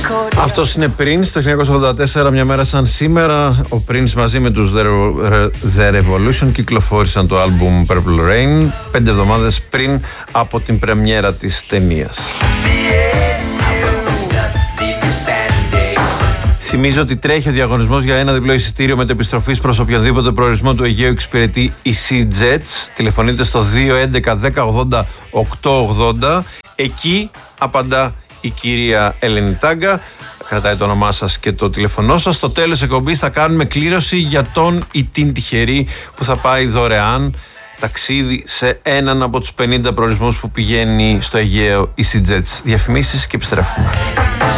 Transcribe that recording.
Αυτός είναι Prince το 1984, μια μέρα σαν σήμερα. Ο Prince μαζί με τους The Revolution κυκλοφόρησαν το άλμπουμ Purple Rain 5 εβδομάδες πριν από την πρεμιέρα της ταινίας. Θυμίζω ότι τρέχει ο διαγωνισμός για ένα διπλό εισιτήριο μετεπιστροφής προς οποιονδήποτε προορισμό του Αιγαίου εξυπηρετεί η SeaJets. Τηλεφωνείτε στο 211 1080 880. Εκεί απαντά η κυρία Ελένη Τάγκα. Κρατάει το όνομά σας και το τηλεφωνό σας. Στο τέλος εκπομπής θα κάνουμε κλήρωση για τον ή την τυχερή που θα πάει δωρεάν ταξίδι σε έναν από τους 50 προορισμούς που πηγαίνει στο Αιγαίο η SeaJets. Διαφημίσεις και επιστρέφουμε.